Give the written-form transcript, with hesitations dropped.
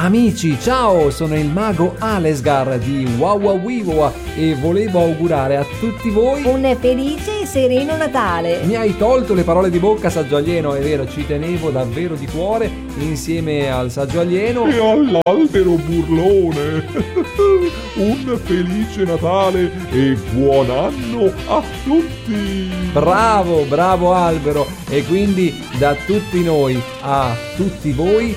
Amici, ciao, sono il mago Alesgar di Wawawiwa e volevo augurare a tutti voi un felice e sereno Natale. Mi hai tolto le parole di bocca, saggio alieno, è vero, ci tenevo davvero di cuore insieme al saggio alieno e all'albero burlone. Un felice Natale e buon anno a tutti. Bravo albero, e quindi da tutti noi a tutti voi